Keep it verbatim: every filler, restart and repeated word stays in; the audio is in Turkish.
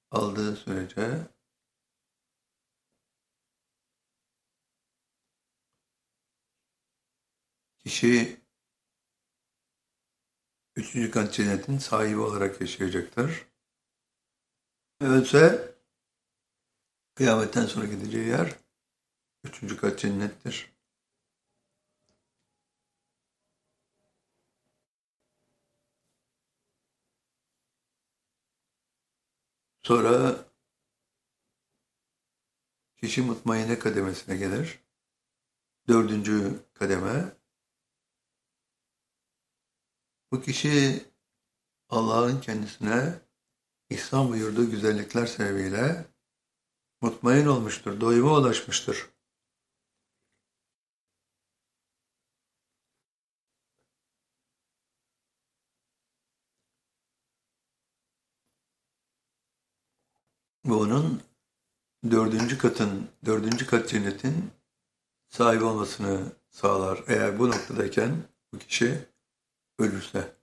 aldığı sürece kişi üçüncü kat cennetin sahibi olarak yaşayacaktır. Ölse kıyametten sonra gideceği yer üçüncü kat cennettir. Sonra kişi mutmainne kademesine gelir. Dördüncü kademe. Bu kişi Allah'ın kendisine ihsan buyurduğu güzellikler sebebiyle mutmain olmuştur, doyuma ulaşmıştır. Bu onun dördüncü katın, dördüncü kat cennetin sahibi olmasını sağlar. Eğer bu noktadayken bu kişi ölürse.